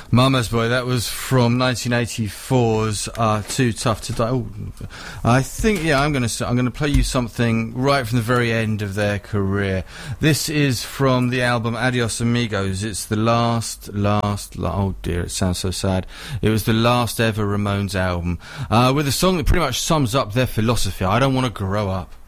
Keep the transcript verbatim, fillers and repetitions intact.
Mama's Boy, that was from nineteen eighty-four's uh, Too Tough to Die. Oh, I think, yeah, I'm going to I'm going to play you something right from the very end of their career. This is from the album Adios Amigos. It's the last, last, la- oh dear, it sounds so sad. It was the last ever Ramones album, uh, with a song that pretty much sums up their philosophy. I don't want to grow up.